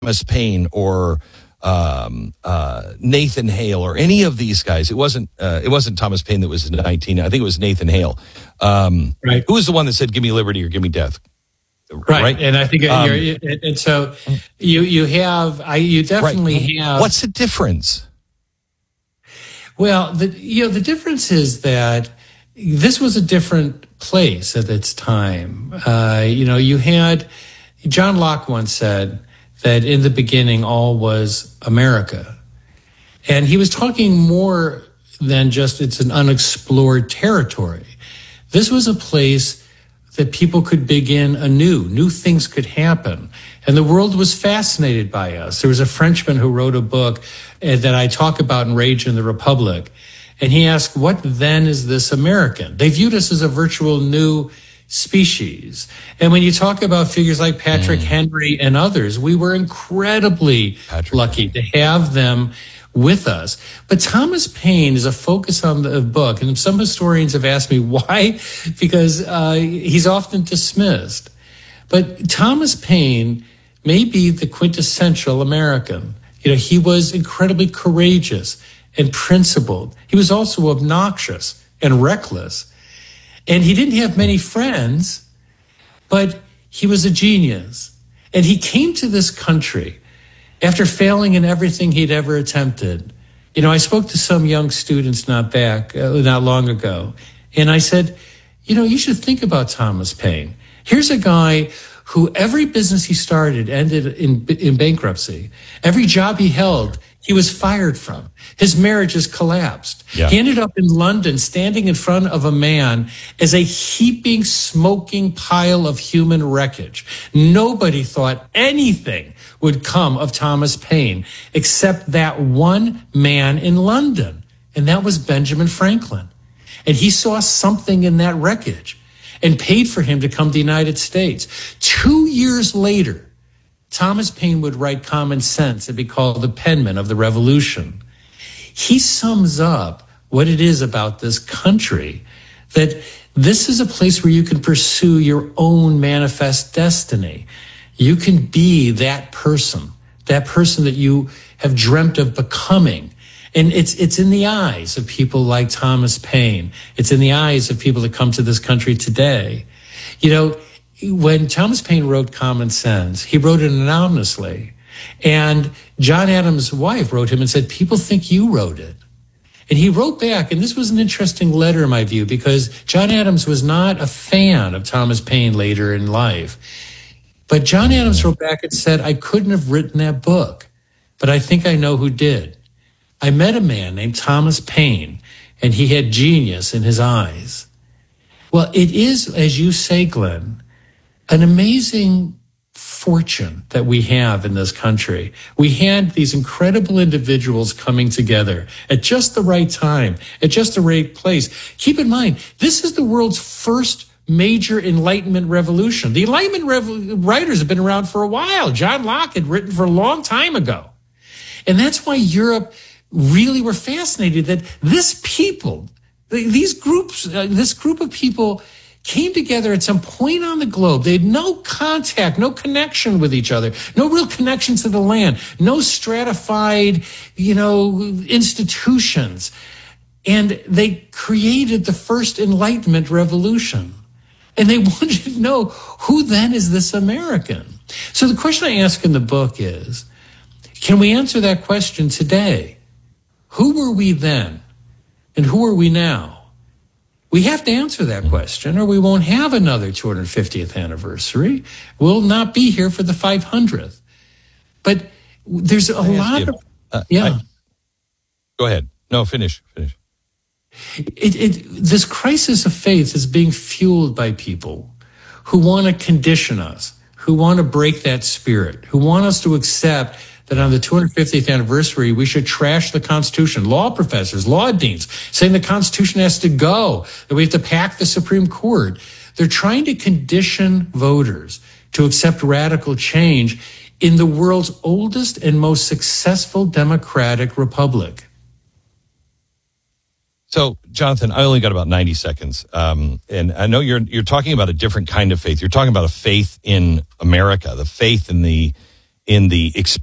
Thomas Paine or Nathan Hale or any of these guys. It wasn't Thomas Paine that was in 19. I think it was Nathan Hale. Right. Who was the one that said, "Give me liberty or give me death"? Right. And I think and so you definitely have. What's the difference? Well, the difference is that this was a different place at its time. You had John Locke once said that in the beginning all was America. And he was talking more than just it's an unexplored territory. This was a place that people could begin anew. New things could happen. And the world was fascinated by us. There was a Frenchman who wrote a book that I talk about in Rage in the Republic. And he asked, what then is this American? They viewed us as a virtual new species. And when you talk about figures like Patrick Henry and others, we were incredibly lucky to have them with us. But Thomas Paine is a focus on the book. And some historians have asked me why, because he's often dismissed. But Thomas Paine may be the quintessential American. He was incredibly courageous and principled. He was also obnoxious and reckless. And he didn't have many friends, but he was a genius. And he came to this country after failing in everything he'd ever attempted. I spoke to some young students not long ago, and I said, you should think about Thomas Paine. Here's a guy who every business he started ended in bankruptcy. Every job he held, he was fired from. His marriages collapsed. Yeah. He ended up in London standing in front of a man as a heaping, smoking pile of human wreckage. Nobody thought anything would come of Thomas Paine except that one man in London, and that was Benjamin Franklin. And he saw something in that wreckage and paid for him to come to the United States. 2 years later, Thomas Paine would write Common Sense and be called the penman of the revolution. He sums up what it is about this country, that this is a place where you can pursue your own manifest destiny. You can be that person that you have dreamt of becoming. And it's in the eyes of people like Thomas Paine. It's in the eyes of people that come to this country today. When Thomas Paine wrote Common Sense, he wrote it anonymously. And John Adams' wife wrote him and said, people think you wrote it. And he wrote back, and this was an interesting letter in my view, because John Adams was not a fan of Thomas Paine later in life. But John Adams wrote back and said, I couldn't have written that book, but I think I know who did. I met a man named Thomas Paine, and he had genius in his eyes. Well, it is, as you say, Glenn, an amazing fortune that we have in this country. We had these incredible individuals coming together at just the right time, at just the right place. Keep in mind, this is the world's first major Enlightenment revolution. The Enlightenment writers have been around for a while. John Locke had written for a long time ago. And that's why Europe really were fascinated that this group of people came together at some point on the globe. They had no contact, no connection with each other, no real connection to the land, no stratified, institutions. And they created the first Enlightenment revolution. And they wanted to know, who then is this American? So the question I ask in the book is, can we answer that question today? Who were we then? And who are we now? We have to answer that question, or we won't have another 250th anniversary. We'll not be here for the 500th. But there's a lot of... Go ahead. No, finish. This crisis of faith is being fueled by people who want to condition us, who want to break that spirit, who want us to accept that on the 250th anniversary, we should trash the Constitution. Law professors, law deans, saying the Constitution has to go, that we have to pack the Supreme Court. They're trying to condition voters to accept radical change in the world's oldest and most successful democratic republic. So, Jonathan, I only got about 90 seconds. And I know you're talking about a different kind of faith. You're talking about a faith in America, the faith in the in the